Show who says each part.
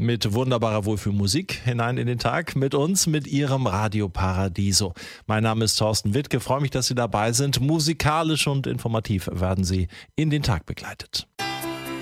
Speaker 1: mit wunderbarer Wohlfühlmusik hinein in den Tag mit uns, mit Ihrem Radio Paradiso. Mein Name ist Thorsten Wittke, freue mich, dass Sie dabei sind. Musikalisch und informativ werden Sie in den Tag begleitet.